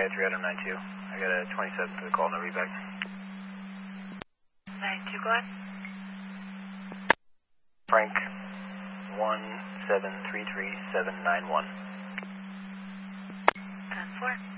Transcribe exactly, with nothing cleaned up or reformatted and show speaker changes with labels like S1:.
S1: guy at three Adam nine two. I got a twenty-seven for the call, no readback.
S2: nine two, go ahead.
S1: Frank, one seven three three seven nine one.
S2: ten four.